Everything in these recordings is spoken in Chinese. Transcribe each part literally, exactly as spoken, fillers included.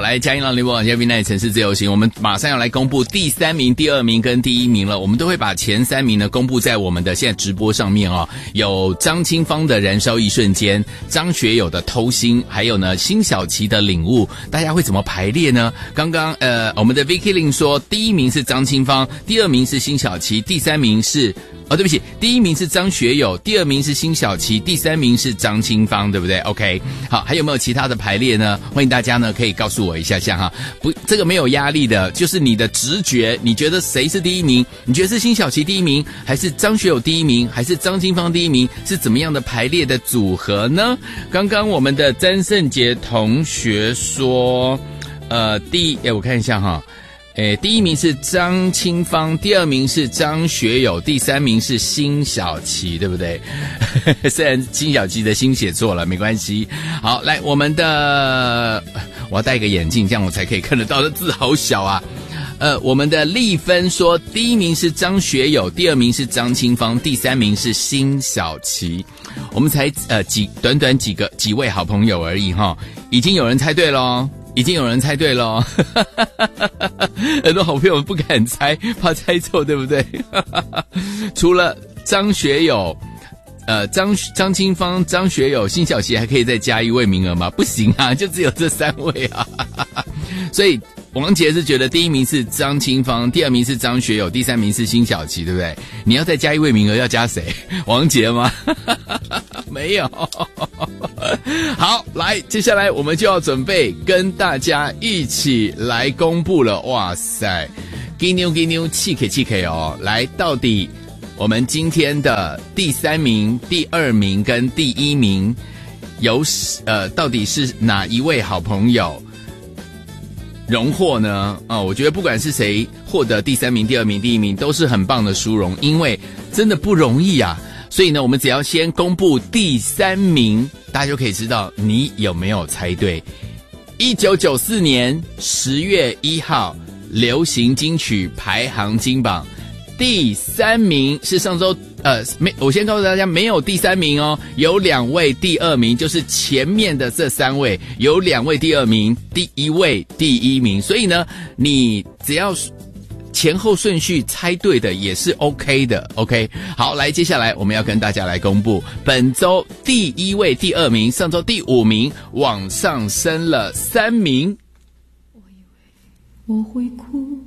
来嘉义浪联播网嘉宾那城市自由行，我们马上要来公布第三名、第二名跟第一名了。我们都会把前三名呢公布在我们的现在直播上面哦。有张清芳的燃烧一瞬间，张学友的偷心，还有呢辛晓琪的领悟。大家会怎么排列呢？刚刚呃，我们的 Vicky Lin 说，第一名是张清芳，第二名是辛晓琪，第三名是。哦，对不起，第一名是张学友，第二名是辛晓琪，第三名是张清芳，对不对 ？OK， 好，还有没有其他的排列呢？欢迎大家呢可以告诉我一下下哈，不，这个没有压力的，就是你的直觉，你觉得谁是第一名？你觉得是辛晓琪第一名，还是张学友第一名，还是张清芳第一名？是怎么样的排列的组合呢？刚刚我们的詹胜杰同学说，呃，第，哎，我看一下哈。诶，第一名是张清芳，第二名是张学友，第三名是辛晓琪，对不对？虽然辛晓琪的辛写错了，没关系。好，来，我们的我要戴一个眼镜，这样我才可以看得到的字好小啊。呃，我们的丽芬说，第一名是张学友，第二名是张清芳，第三名是辛晓琪。我们才呃几短短几个几位好朋友而已哈，已经有人猜对咯。已经有人猜对了，很多好朋友不敢猜，怕猜错，对不对？除了张学友、呃张张清芳、张学友、辛晓琪，还可以再加一位名额吗？不行啊，就只有这三位啊。所以王杰是觉得第一名是张清芳，第二名是张学友，第三名是辛晓琪，对不对？你要再加一位名额，要加谁？王杰吗？没有。好，来，接下来我们就要准备跟大家一起来公布了。哇塞，给牛给牛，气 K 气 K 哦！来，到底我们今天的第三名、第二名跟第一名有呃，到底是哪一位好朋友荣获呢？啊、哦，我觉得不管是谁获得第三名、第二名、第一名，都是很棒的殊荣，因为真的不容易啊。所以呢，我们只要先公布第三名，大家就可以知道你有没有猜对。一九九四年十月一号，流行金曲排行金榜第三名是上周呃没，我先告诉大家没有第三名哦，有两位第二名，就是前面的这三位有两位第二名，第一位第一名。所以呢，你只要前后顺序猜对的也是 OK 的 OK。 好，来，接下来我们要跟大家来公布本周第一位第二名，上周第五名往上升了三名。 我以为我会哭，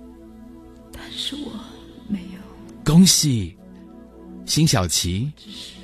但是我没有。 恭喜辛晓琪， 只是